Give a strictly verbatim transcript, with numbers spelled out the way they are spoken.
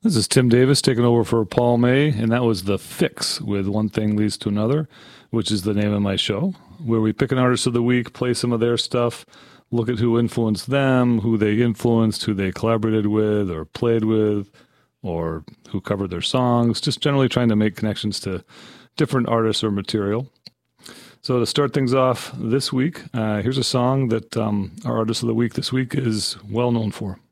This is Tim Davis taking over for Paul May, and that was The Fix with One Thing Leads to Another, which is the name of my show, where we pick an artist of the week, play some of their stuff, look at who influenced them, who they influenced, who they collaborated with or played with, or who covered their songs, just generally trying to make connections to different artists or material. So to start things off this week, uh, here's a song that um, our artist of the week this week is well known for.